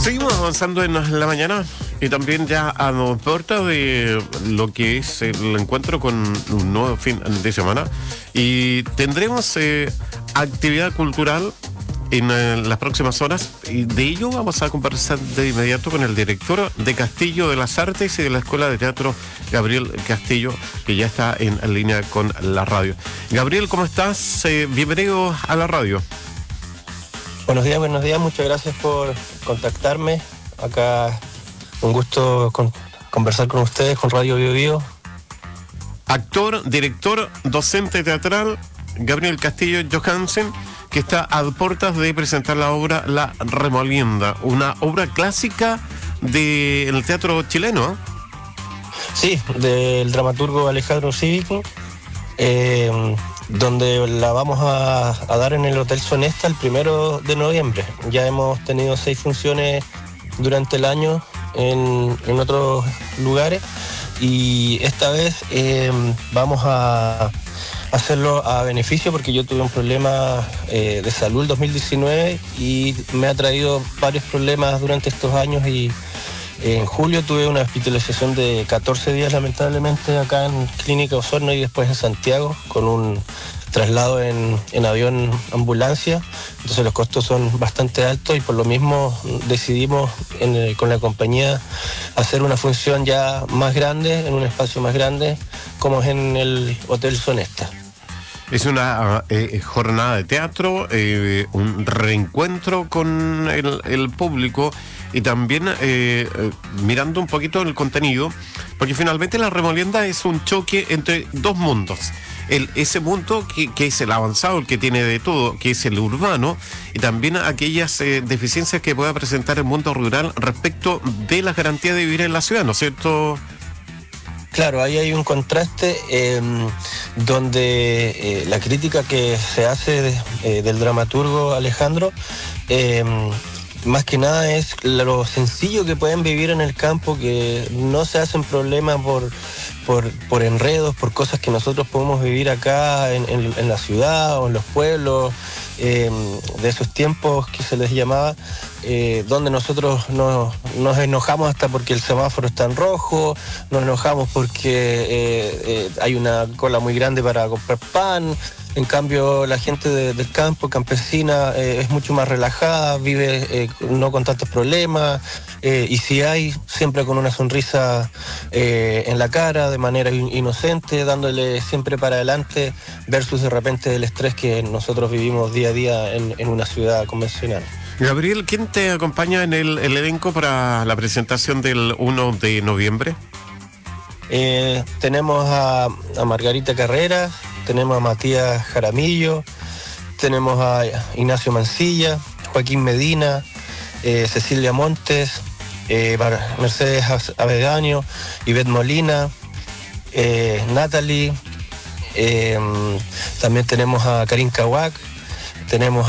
Seguimos avanzando en la mañana y también ya a puerta de lo que es el encuentro con un nuevo fin de semana y tendremos actividad cultural en las próximas horas y de ello vamos a conversar de inmediato con el director de Castillo de las Artes y de la Escuela de Teatro, Gabriel Castillo, que ya está en línea con la radio. Gabriel, ¿cómo estás? Bienvenido a la radio. Buenos días, muchas gracias por contactarme. Acá un gusto conversar con ustedes, con Radio Bio Bio. Actor, director, docente teatral, Gabriel Castillo Johansen, que está a puertas de presentar la obra La Remolienda, una obra clásica del teatro chileno. Sí, del dramaturgo Alejandro Cívico, donde la vamos a dar en el Hotel Sonesta el 1 de noviembre. Ya hemos tenido 6 funciones durante el año en otros lugares y esta vez vamos a hacerlo a beneficio porque yo tuve un problema de salud el 2019 y me ha traído varios problemas durante estos años y en julio tuve una hospitalización de 14 días lamentablemente acá en Clínica Osorno y después en Santiago con un traslado en avión ambulancia, entonces los costos son bastante altos y por lo mismo decidimos con la compañía hacer una función ya más grande, en un espacio más grande, como es en el Hotel Sonesta. Es una jornada de teatro, un reencuentro con el público y también mirando un poquito el contenido, porque finalmente La Remolienda es un choque entre dos mundos. Ese mundo que es el avanzado, el que tiene de todo, que es el urbano, y también aquellas deficiencias que pueda presentar el mundo rural respecto de las garantías de vivir en la ciudad, ¿no es cierto? Claro, ahí hay un contraste donde la crítica que se hace del dramaturgo Alejandro más que nada es lo sencillo que pueden vivir en el campo, que no se hacen problemas por enredos, por cosas que nosotros podemos vivir acá en la ciudad o en los pueblos, de esos tiempos que se les llamaba, donde nosotros nos enojamos hasta porque el semáforo está en rojo, nos enojamos porque hay una cola muy grande para comprar pan. En cambio, la gente del campo, campesina, es mucho más relajada, vive no con tantos problemas, y si hay, siempre con una sonrisa en la cara, de manera inocente, dándole siempre para adelante, versus de repente el estrés que nosotros vivimos día a día en una ciudad convencional. Gabriel, ¿quién te acompaña en el elenco para la presentación del 1 de noviembre? Tenemos a Margarita Carreras, tenemos a Matías Jaramillo, tenemos a Ignacio Mancilla, Joaquín Medina, Cecilia Montes, Mercedes Avedaño, Ivette Molina, Natalie, también tenemos a Karin Kawak, tenemos